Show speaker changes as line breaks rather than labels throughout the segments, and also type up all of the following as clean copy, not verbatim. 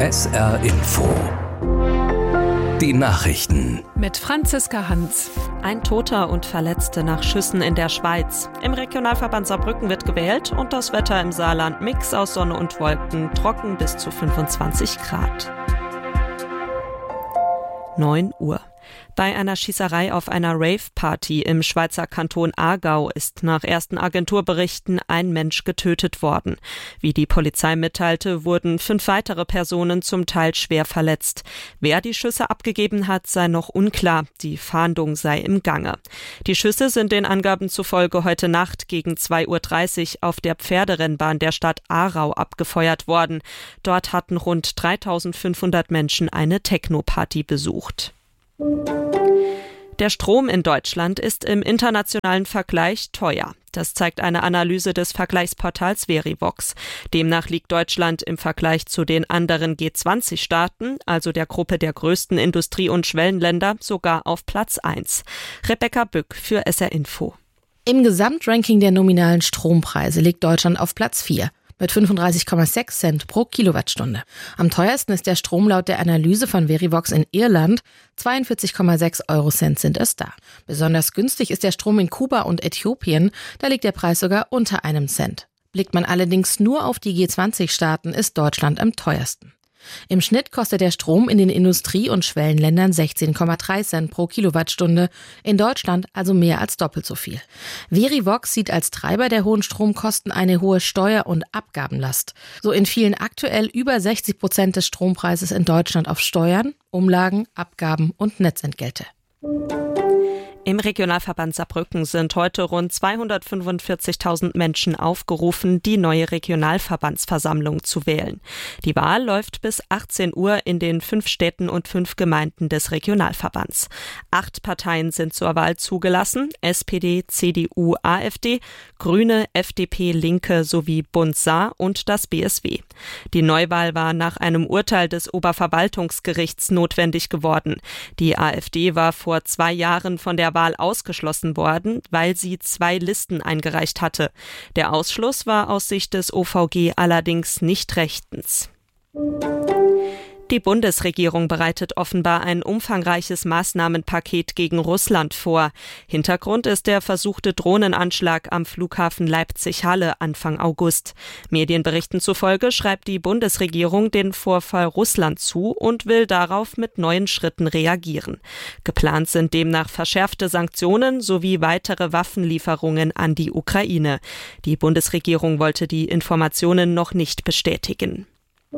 SR Info. Die Nachrichten.
Mit Franziska Hans.
Ein Toter und Verletzte nach Schüssen in der Schweiz. Im Regionalverband Saarbrücken wird gewählt und das Wetter im Saarland Mix aus Sonne und Wolken, trocken bis zu 25 Grad. 9 Uhr. Bei einer Schießerei auf einer Rave-Party im Schweizer Kanton Aargau ist nach ersten Agenturberichten ein Mensch getötet worden. Wie die Polizei mitteilte, wurden 5 weitere Personen zum Teil schwer verletzt. Wer die Schüsse abgegeben hat, sei noch unklar. Die Fahndung sei im Gange. Die Schüsse sind den Angaben zufolge heute Nacht gegen 2:30 Uhr auf der Pferderennbahn der Stadt Aarau abgefeuert worden. Dort hatten rund 3.500 Menschen eine Techno-Party besucht. Der Strom in Deutschland ist im internationalen Vergleich teuer. Das zeigt eine Analyse des Vergleichsportals Verivox. Demnach liegt Deutschland im Vergleich zu den anderen G20-Staaten, also der Gruppe der größten Industrie- und Schwellenländer, sogar auf Platz 1. Rebecca Bück für SR Info.
Im Gesamtranking der nominalen Strompreise liegt Deutschland auf Platz 4. Mit 35,6 Cent pro Kilowattstunde. Am teuersten ist der Strom laut der Analyse von Verivox in Irland. 42,6 Eurocent sind es da. Besonders günstig ist der Strom in Kuba und Äthiopien. Da liegt der Preis sogar unter einem Cent. Blickt man allerdings nur auf die G20-Staaten, ist Deutschland am teuersten. Im Schnitt kostet der Strom in den Industrie- und Schwellenländern 16,3 Cent pro Kilowattstunde, in Deutschland also mehr als doppelt so viel. Verivox sieht als Treiber der hohen Stromkosten eine hohe Steuer- und Abgabenlast. So entfielen aktuell über 60% des Strompreises in Deutschland auf Steuern, Umlagen, Abgaben und Netzentgelte.
Im Regionalverband Saarbrücken sind heute rund 245.000 Menschen aufgerufen, die neue Regionalverbandsversammlung zu wählen. Die Wahl läuft bis 18 Uhr in den 5 Städten und 5 Gemeinden des Regionalverbands. 8 Parteien sind zur Wahl zugelassen: SPD, CDU, AfD, Grüne, FDP, Linke sowie Bund Saar und das BSW. Die Neuwahl war nach einem Urteil des Oberverwaltungsgerichts notwendig geworden. Die AfD war vor 2 Jahren von der Wahl ausgeschlossen worden, weil sie 2 Listen eingereicht hatte. Der Ausschluss war aus Sicht des OVG allerdings nicht rechtens. Die Bundesregierung bereitet offenbar ein umfangreiches Maßnahmenpaket gegen Russland vor. Hintergrund ist der versuchte Drohnenanschlag am Flughafen Leipzig-Halle Anfang August. Medienberichten zufolge schreibt die Bundesregierung den Vorfall Russland zu und will darauf mit neuen Schritten reagieren. Geplant sind demnach verschärfte Sanktionen sowie weitere Waffenlieferungen an die Ukraine. Die Bundesregierung wollte die Informationen noch nicht bestätigen.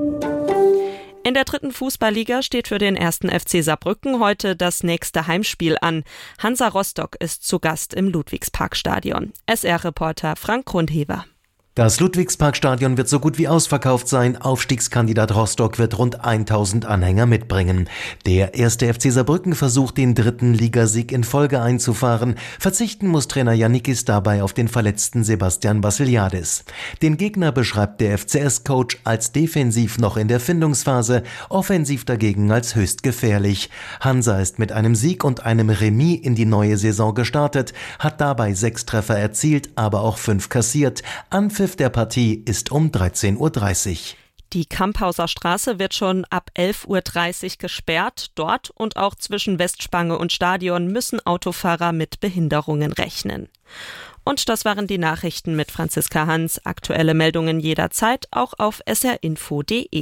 In der 3. Fußballliga steht für den 1. FC Saarbrücken heute das nächste Heimspiel an. Hansa Rostock ist zu Gast im Ludwigsparkstadion. SR-Reporter Frank Grundhever.
Das Ludwigsparkstadion wird so gut wie ausverkauft sein. Aufstiegskandidat Rostock wird rund 1000 Anhänger mitbringen. Der 1. FC Saarbrücken versucht, den 3. Ligasieg in Folge einzufahren. Verzichten muss Trainer Yannickis dabei auf den verletzten Sebastian Vassiliadis. Den Gegner beschreibt der FCS-Coach als defensiv noch in der Findungsphase, offensiv dagegen als höchst gefährlich. Hansa ist mit einem Sieg und einem Remis in die neue Saison gestartet, hat dabei 6 Treffer erzielt, aber auch 5 kassiert. Anpfiff der Partie ist um 13:30 Uhr.
Die Kamphauser Straße wird schon ab 11:30 Uhr gesperrt. Dort und auch zwischen Westspange und Stadion müssen Autofahrer mit Behinderungen rechnen. Und das waren die Nachrichten mit Franziska Hans. Aktuelle Meldungen jederzeit auch auf srinfo.de.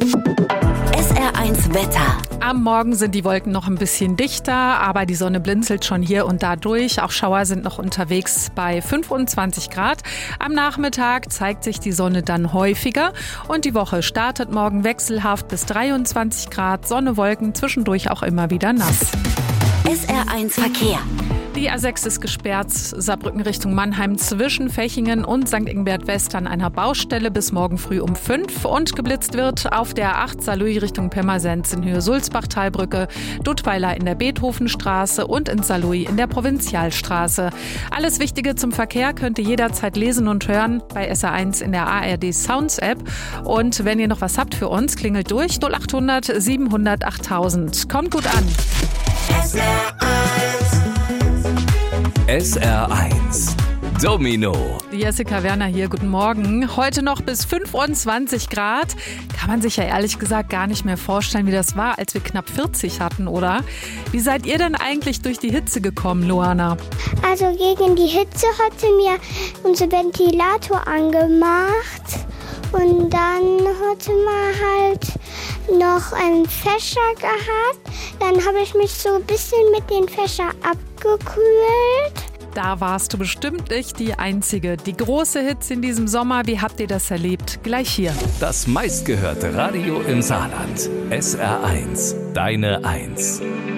SR1 Wetter.
Am Morgen sind die Wolken noch ein bisschen dichter, aber die Sonne blinzelt schon hier und da durch. Auch Schauer sind noch unterwegs bei 25 Grad. Am Nachmittag zeigt sich die Sonne dann häufiger und die Woche startet morgen wechselhaft bis 23 Grad. Sonne, Wolken, zwischendurch auch immer wieder nass.
SR1 Verkehr.
Die A6 ist gesperrt, Saarbrücken Richtung Mannheim zwischen Fechingen und St. Ingbert West an einer Baustelle bis morgen früh um 5 und geblitzt wird auf der A8 Saarlouis Richtung Pirmasens in Höhe Sulzbach-Talbrücke, Duttweiler in der Beethovenstraße und in Saarlouis in der Provinzialstraße. Alles Wichtige zum Verkehr könnt ihr jederzeit lesen und hören bei SR1 in der ARD Sounds App. Und wenn ihr noch was habt für uns, klingelt durch 0800 700 8000. Kommt gut an.
SR1 Domino.
Jessica Werner hier, guten Morgen. Heute noch bis 25 Grad. Kann man sich ja ehrlich gesagt gar nicht mehr vorstellen, wie das war, als wir knapp 40 hatten, oder? Wie seid ihr denn eigentlich durch die Hitze gekommen, Luana?
Also gegen die Hitze hatte mir unser Ventilator angemacht. Und dann hatte man halt noch einen Fächer gehabt. Dann habe ich mich so ein bisschen mit dem Fächer abgekühlt.
Da warst du bestimmt nicht die Einzige. Die große Hitze in diesem Sommer, wie habt ihr das erlebt? Gleich hier.
Das meistgehörte Radio im Saarland. SR1, deine 1.